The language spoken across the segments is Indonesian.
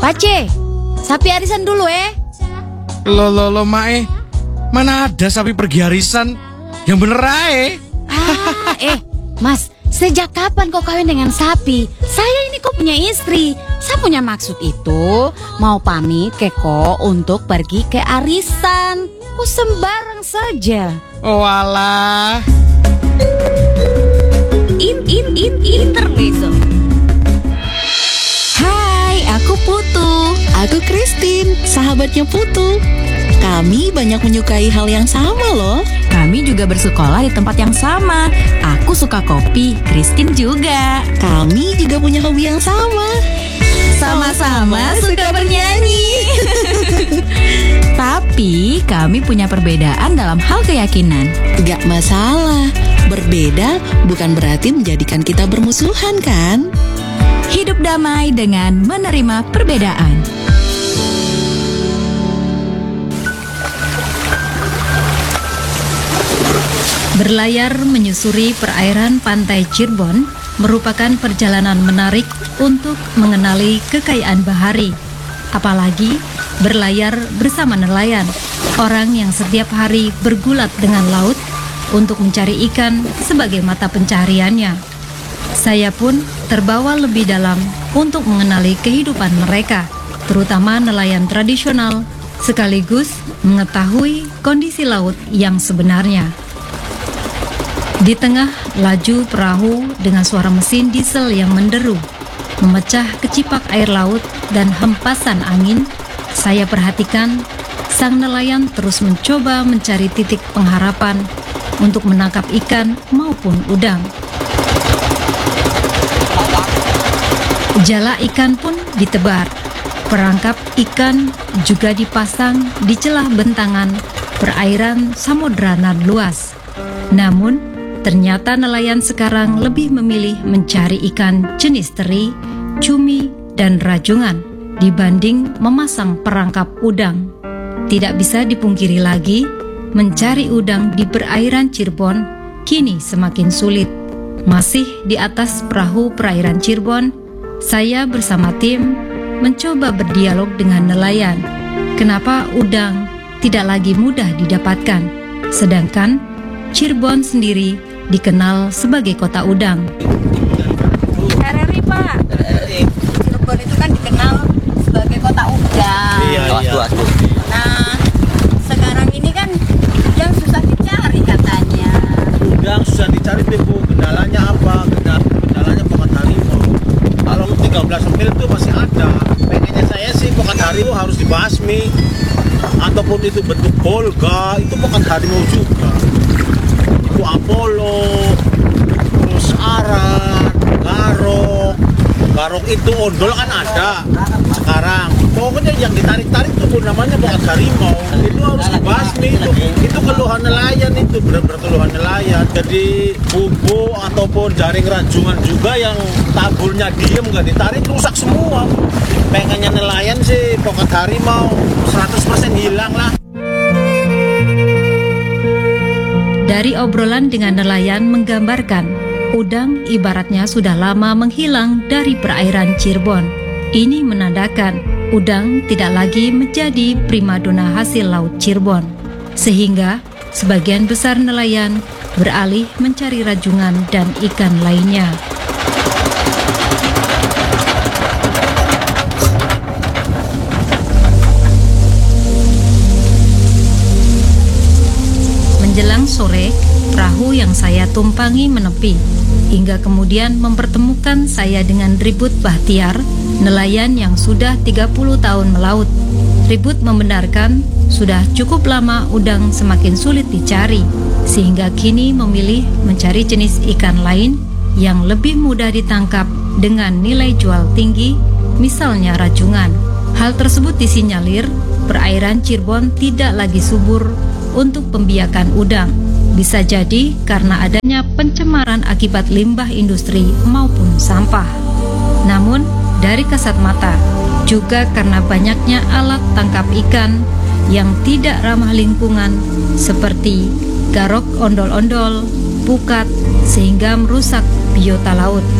Pace, sapi arisan dulu Lo Mae, mana ada sapi pergi arisan? Yang bener ae. Mas, sejak kapan kau kawin dengan sapi? Saya ini kok punya istri. Saya punya maksud itu mau pamit ke kau untuk pergi ke arisan. Kok sembarang saja. Oh alah. Intermezzo. Hai, aku Putu. Aku Christine, sahabatnya Putu. Kami banyak menyukai hal yang sama loh. Kami juga bersekolah di tempat yang sama. Aku suka kopi, Christine juga. Kami juga punya hobi yang sama. Sama-sama suka bernyanyi. Tapi kami punya perbedaan dalam hal keyakinan. Gak masalah, berbeda bukan berarti menjadikan kita bermusuhan kan? Hidup damai dengan menerima perbedaan. Berlayar menyusuri perairan pantai Cirebon merupakan perjalanan menarik untuk mengenali kekayaan bahari. Apalagi berlayar bersama nelayan, orang yang setiap hari bergulat dengan laut untuk mencari ikan sebagai mata pencahariannya. Saya pun terbawa lebih dalam untuk mengenali kehidupan mereka, terutama nelayan tradisional, sekaligus mengetahui kondisi laut yang sebenarnya. Di tengah laju perahu dengan suara mesin diesel yang menderu, memecah kecipak air laut dan hempasan angin, saya perhatikan sang nelayan terus mencoba mencari titik pengharapan untuk menangkap ikan maupun udang. Jala ikan pun ditebar, perangkap ikan juga dipasang di celah bentangan perairan samudra nan luas. Namun, ternyata nelayan sekarang lebih memilih mencari ikan jenis teri, cumi, dan rajungan dibanding memasang perangkap udang. Tidak bisa dipungkiri lagi, mencari udang di perairan Cirebon kini semakin sulit. Masih di atas perahu perairan Cirebon, saya bersama tim mencoba berdialog dengan nelayan. Kenapa udang tidak lagi mudah didapatkan, sedangkan Cirebon sendiri dikenal sebagai kota udang. RRI Pak, Cirebon itu kan dikenal sebagai kota udang. Iya. Nah, sekarang ini kan udang susah dicari katanya. Udang susah dicari, Bu. Kendalanya apa? Kendalanya pokat harimau. Kalau 13 mil itu masih ada. Pengennya saya sih pokat harimau harus dibasmi. Ataupun itu bentuk bolga, itu pokat harimau juga. Itu Apollo, terus aran, garok itu ondol kan ada sekarang. Pokoknya yang ditarik-tarik itu namanya pokat harimau. Itu harus dibasmi, itu keluhan nelayan, itu benar-benar keluhan nelayan. Jadi bubu ataupun jaring rajungan juga yang tabulnya diem nggak ditarik rusak semua. Pengennya nelayan sih pokat harimau 100% hilang lah. Dari obrolan dengan nelayan menggambarkan, udang ibaratnya sudah lama menghilang dari perairan Cirebon. Ini menandakan udang tidak lagi menjadi primadona hasil laut Cirebon. Sehingga sebagian besar nelayan beralih mencari rajungan dan ikan lainnya. Menjelang sore, perahu yang saya tumpangi menepi, hingga kemudian mempertemukan saya dengan Ribut Bahtiar, nelayan yang sudah 30 tahun melaut. Ribut membenarkan sudah cukup lama udang semakin sulit dicari, sehingga kini memilih mencari jenis ikan lain yang lebih mudah ditangkap dengan nilai jual tinggi, misalnya rajungan. Hal tersebut disinyalir perairan Cirebon tidak lagi subur untuk pembiakan udang. Bisa jadi karena adanya pencemaran akibat limbah industri maupun sampah. Namun, dari kasat mata, juga karena banyaknya alat tangkap ikan yang tidak ramah lingkungan seperti garok ondol-ondol, pukat, sehingga merusak biota laut.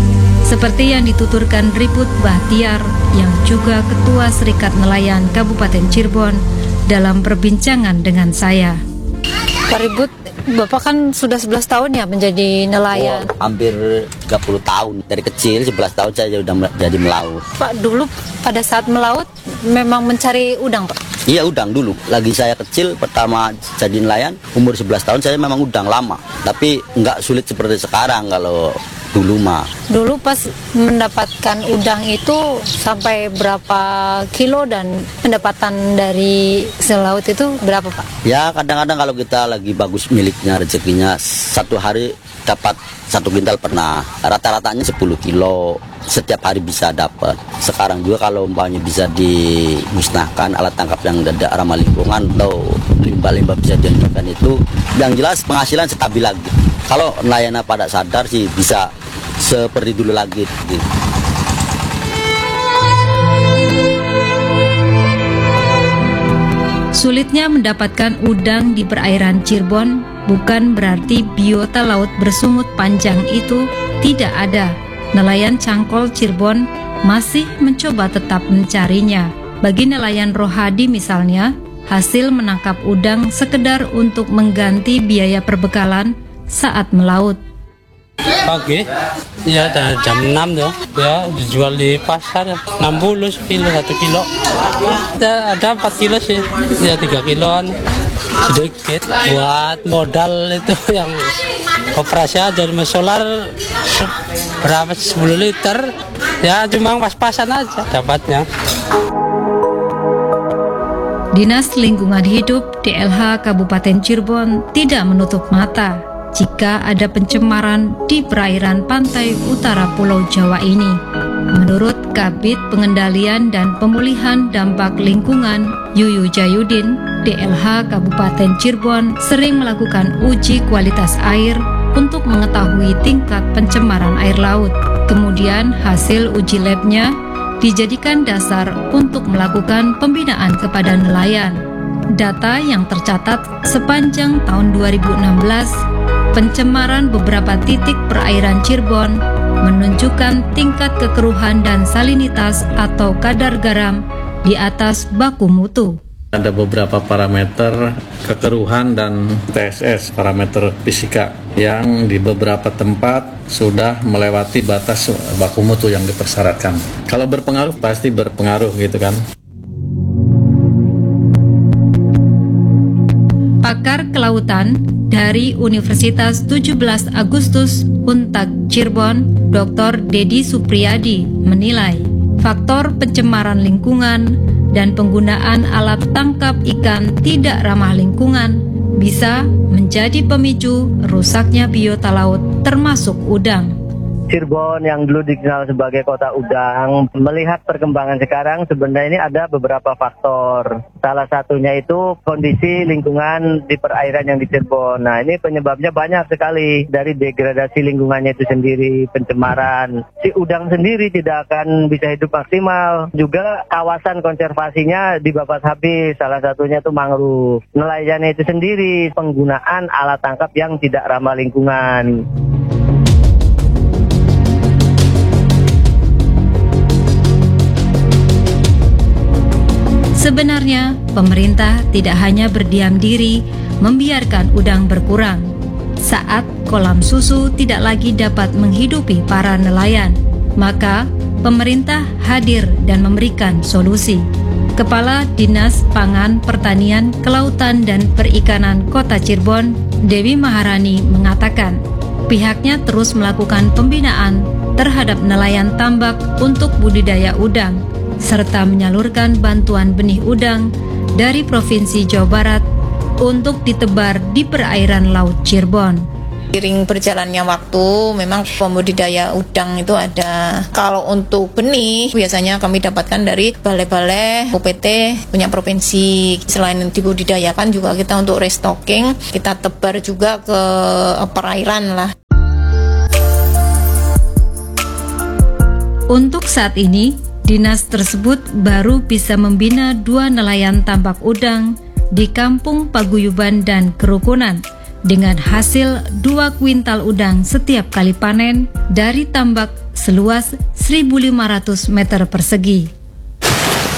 seperti yang dituturkan Ribut Bahtiar yang juga Ketua Serikat Nelayan Kabupaten Cirebon dalam perbincangan dengan saya. Pak Ribut, Bapak kan sudah 11 tahun ya menjadi nelayan. Hampir 30 tahun. Dari kecil 11 tahun saya sudah jadi melaut. Pak, dulu pada saat melaut memang mencari udang, Pak? Iya, udang dulu. Lagi saya kecil pertama jadi nelayan, umur 11 tahun saya memang udang lama. Tapi nggak sulit seperti sekarang kalau dulu mah. Dulu pas mendapatkan udang itu sampai berapa kilo dan pendapatan dari selaut itu berapa, Pak? Ya kadang-kadang kalau kita lagi bagus miliknya, rezekinya, satu hari dapat 1 kintal pernah. Rata-ratanya 10 kilo. Setiap hari bisa dapat. Sekarang juga kalau umpamanya bisa dimusnahkan alat tangkap yang tidak ramah lingkungan atau limbah-limbah bisa dihancurkan, itu yang jelas penghasilan stabil lagi. Kalau nelayan pada sadar sih bisa seperti dulu lagi gitu. Sulitnya mendapatkan udang di perairan Cirebon bukan berarti biota laut bersungut panjang itu tidak ada. Nelayan Cangkol Cirebon masih mencoba tetap mencarinya. Bagi nelayan Rohadi misalnya, hasil menangkap udang sekedar untuk mengganti biaya perbekalan saat melaut. Pagi, ya dari jam 6 tuh, ya dijual di pasar 60 kilo 1 kilo. Ya, ada 4 kilo sih, ya 3 kiloan sedikit buat modal itu yang operasi aja di solar berapa 10 liter, ya cuma pas-pasan aja dapatnya. Dinas Lingkungan Hidup DLH Kabupaten Cirebon tidak menutup mata jika ada pencemaran di perairan pantai utara Pulau Jawa ini. Menurut Kabid Pengendalian dan Pemulihan Dampak Lingkungan Yuyu Jayudin, DLH Kabupaten Cirebon sering melakukan uji kualitas air untuk mengetahui tingkat pencemaran air laut. Kemudian hasil uji labnya dijadikan dasar untuk melakukan pembinaan kepada nelayan. Data yang tercatat sepanjang tahun 2016, pencemaran beberapa titik perairan Cirebon menunjukkan tingkat kekeruhan dan salinitas atau kadar garam di atas baku mutu. Ada beberapa parameter kekeruhan dan TSS, parameter fisika, yang di beberapa tempat sudah melewati batas baku mutu yang dipersyaratkan. Kalau berpengaruh, pasti berpengaruh gitu kan. Pakar Kelautan dari Universitas 17 Agustus Untak Cirebon, Dr. Dedi Supriyadi menilai faktor pencemaran lingkungan dan penggunaan alat tangkap ikan tidak ramah lingkungan bisa menjadi pemicu rusaknya biota laut termasuk udang. Cirebon yang dulu dikenal sebagai kota udang, melihat perkembangan sekarang sebenarnya ini ada beberapa faktor. Salah satunya itu kondisi lingkungan di perairan yang di Cirebon. Nah, ini penyebabnya banyak sekali, dari degradasi lingkungannya itu sendiri, pencemaran. Si udang sendiri tidak akan bisa hidup maksimal. Juga kawasan konservasinya dibabat habis, salah satunya itu mangrove. Nelayannya itu sendiri, penggunaan alat tangkap yang tidak ramah lingkungan. Sebenarnya, pemerintah tidak hanya berdiam diri membiarkan udang berkurang. Saat kolam susu tidak lagi dapat menghidupi para nelayan, maka pemerintah hadir dan memberikan solusi. Kepala Dinas Pangan, Pertanian, Kelautan, dan Perikanan Kota Cirebon, Dewi Maharani mengatakan, pihaknya terus melakukan pembinaan terhadap nelayan tambak untuk budidaya udang, serta menyalurkan bantuan benih udang dari Provinsi Jawa Barat untuk ditebar di perairan Laut Cirebon. Seiring berjalannya waktu, memang pembudidaya udang itu ada. Kalau untuk benih, biasanya kami dapatkan dari balai-balai UPT punya provinsi. Selain dibudidayakan juga kita untuk restocking, kita tebar juga ke perairan lah. Untuk saat ini, dinas tersebut baru bisa membina 2 nelayan tambak udang di Kampung Paguyuban dan Kerukunan dengan hasil 2 kuintal udang setiap kali panen dari tambak seluas 1.500 meter persegi.